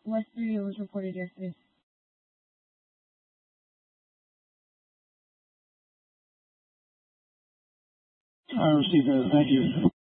Westbury was reported yesterday. I received that. Thank you.